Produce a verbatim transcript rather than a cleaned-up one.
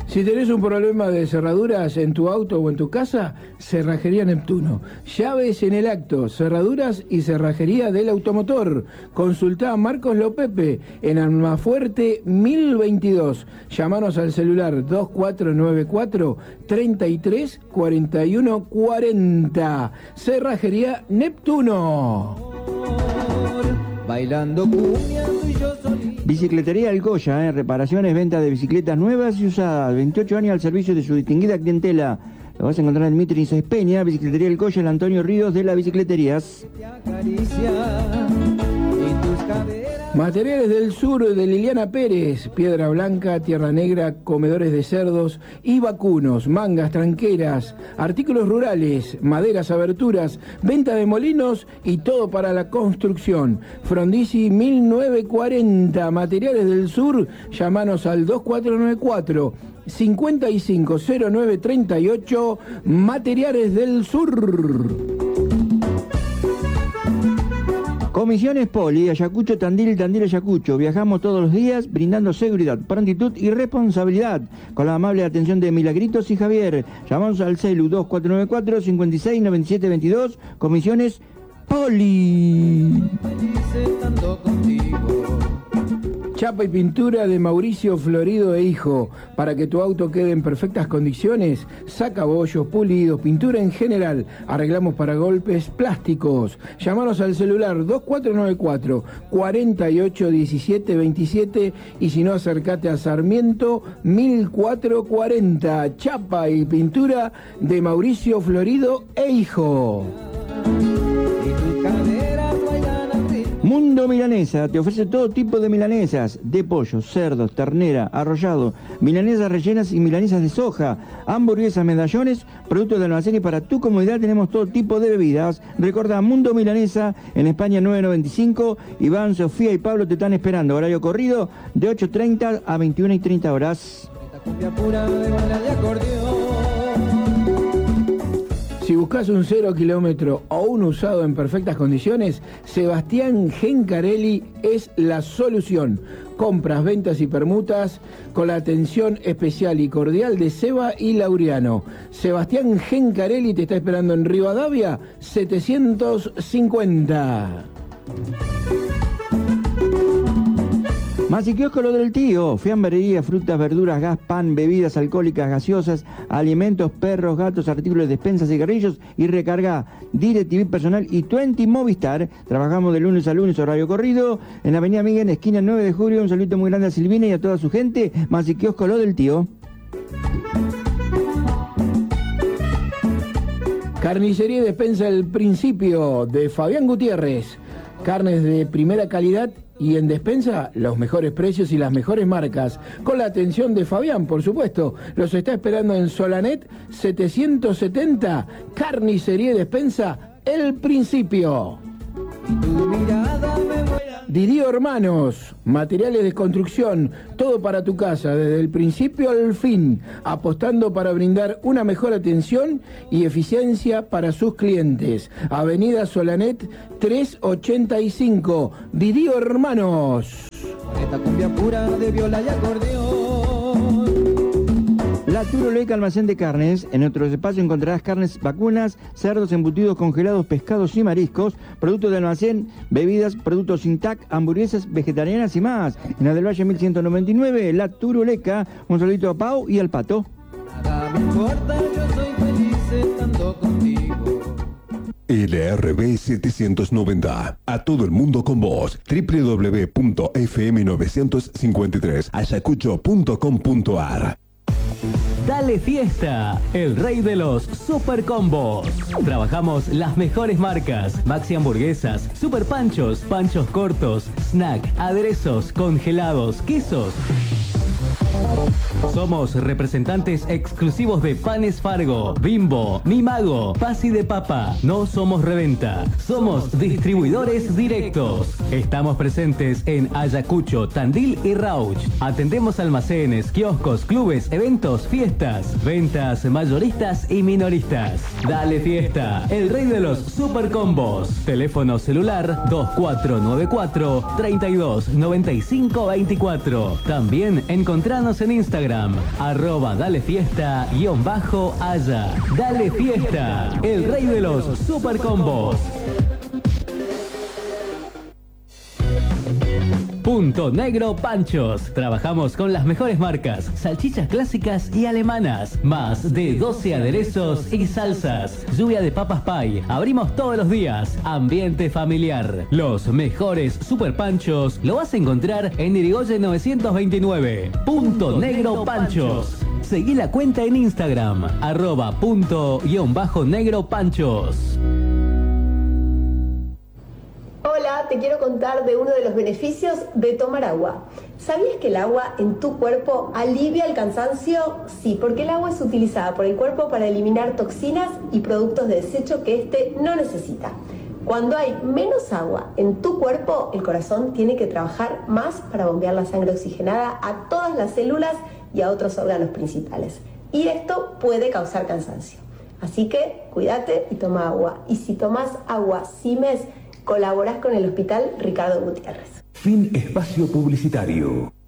Si tenés un problema de cerraduras en tu auto o en tu casa, Cerrajería Neptuno. Llaves en el acto, cerraduras y cerrajería del automotor. Consultá a Marcos Lopepe en Almafuerte mil veintidós. Llamanos al celular dos cuatro nueve cuatro, treinta y tres, cuarenta y uno, cuarenta. Cerrajería Neptuno. Bailando cumbia, y yo solito. Bicicletería El Goya, eh, reparaciones, venta de bicicletas nuevas y usadas, veintiocho años al servicio de su distinguida clientela. Lo vas a encontrar en Mitre y Sáenz Peña, Bicicletería El Goya, el Antonio Ríos de las Bicicleterías. Materiales del Sur de Liliana Pérez, piedra blanca, tierra negra, comedores de cerdos y vacunos, mangas, tranqueras, artículos rurales, maderas, aberturas, venta de molinos y todo para la construcción. Frondizi mil novecientos cuarenta, Materiales del Sur, llamanos al dos cuatro nueve cuatro, cincuenta y cinco cero nueve treinta y ocho, Materiales del Sur. Comisiones Poli, Ayacucho, Tandil, Tandil, Ayacucho. Viajamos todos los días brindando seguridad, prontitud y responsabilidad. Con la amable atención de Milagritos y Javier. Llamamos al celu dos cuatro nueve cuatro, cincuenta y seis, noventa y siete veintidós. Comisiones Poli. Chapa y pintura de Mauricio Florido e Hijo. Para que tu auto quede en perfectas condiciones, saca bollos, pulidos, pintura en general. Arreglamos para golpes plásticos. Llámanos al celular dos cuatro nueve cuatro, cuarenta y ocho diecisiete veintisiete y si no, acércate a Sarmiento mil cuatrocientos cuarenta. Chapa y pintura de Mauricio Florido e Hijo. Mundo Milanesa te ofrece todo tipo de milanesas, de pollo, cerdos, ternera, arrollado, milanesas rellenas y milanesas de soja, hamburguesas, medallones, productos de almacén y para tu comodidad tenemos todo tipo de bebidas. Recuerda Mundo Milanesa en España nueve noventa y cinco, Iván, Sofía y Pablo te están esperando. Horario corrido de ocho treinta a veintiuna y treinta horas. Si buscas un cero kilómetro o un usado en perfectas condiciones, Sebastián Gencarelli es la solución. Compras, ventas y permutas con la atención especial y cordial de Seba y Laureano. Sebastián Gencarelli te está esperando en Rivadavia setecientos cincuenta. Más y kiosco Lo del Tío, fiambrería, frutas, verduras, gas, pan, bebidas alcohólicas, gaseosas, alimentos, perros, gatos, artículos de despensa, cigarrillos y recarga. DirecTV personal y veinte Movistar. Trabajamos de lunes a lunes, horario corrido, en la avenida Miguel, esquina nueve de julio. Un saludo muy grande a Silvina y a toda su gente. Más y kiosco Lo del Tío. Carnicería y despensa El Principio de Fabián Gutiérrez. Carnes de primera calidad y en despensa los mejores precios y las mejores marcas. Con la atención de Fabián, por supuesto. Los está esperando en Solanet setecientos setenta. Carnicería y despensa El Principio. Didio Hermanos, materiales de construcción, todo para tu casa, desde el principio al fin, apostando para brindar una mejor atención y eficiencia para sus clientes. Avenida Solanet trescientos ochenta y cinco, Didio Hermanos. Esta cumbia pura de viola y acordeón. La Turoleca Almacén de Carnes. En nuestro espacio encontrarás carnes vacunas, cerdos, embutidos, congelados, pescados y mariscos, productos de almacén, bebidas, productos sin T A C, hamburguesas vegetarianas y más. En la del Valle mil ciento noventa y nueve, La Turoleca. Un saludito a Pau y al Pato. Nada me importa, yo soy feliz estando contigo. L R B setecientos noventa. A todo el mundo con vos. doble u doble u doble u punto f m novecientos cincuenta y tres ayacucho punto com punto a r. Dale Fiesta, el rey de los super combos. Trabajamos las mejores marcas: Maxi Hamburguesas, Super Panchos, Panchos Cortos, Snack, aderezos, congelados, quesos. Somos representantes exclusivos de Panes Fargo, Bimbo, Mi Mago, Pasi de Papa. No somos reventa, somos distribuidores directos. Estamos presentes en Ayacucho, Tandil y Rauch. Atendemos almacenes, kioscos, clubes, eventos, fiestas, ventas mayoristas y minoristas. Dale Fiesta, el rey de los super combos. Teléfono celular dos cuatro nueve cuatro, treinta y dos, noventa y cinco veinticuatro. También encontranos en Instagram Instagram, arroba dale fiesta guión bajo haya. Dale fiesta, el rey de los super combos. Punto Negro Panchos. Trabajamos con las mejores marcas, salchichas clásicas y alemanas. Más de doce aderezos y salsas. Lluvia de papas pie. Abrimos todos los días. Ambiente familiar. Los mejores super panchos lo vas a encontrar en Irigoyen novecientos veintinueve. Punto Negro Panchos. Seguí la cuenta en Instagram, arroba punto guión bajo negro panchos. Hola, te quiero contar de uno de los beneficios de tomar agua. ¿Sabías que el agua en tu cuerpo alivia el cansancio? Sí, porque el agua es utilizada por el cuerpo para eliminar toxinas y productos de desecho que éste no necesita. Cuando hay menos agua en tu cuerpo, el corazón tiene que trabajar más para bombear la sangre oxigenada a todas las células y a otros órganos principales. Y esto puede causar cansancio. Así que cuídate y toma agua. Y si tomas agua Simes, colaborás con el Hospital Ricardo Gutiérrez. Fin espacio publicitario.